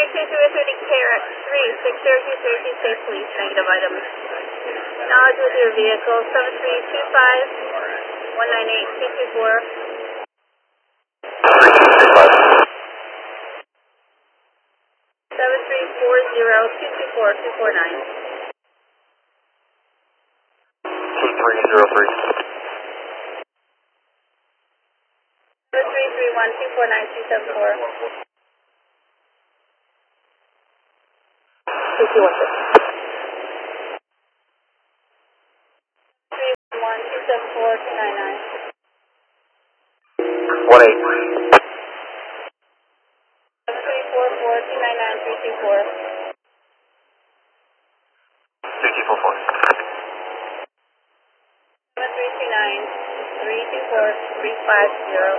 2230 KRX 36023, say police, negative items. Knowledge with your vehicle, 7325-198-224. 7340-224-249. 2303. 7331-249-274. 31274-299. 18. 7344-299-324. 2244. 7329-324-350.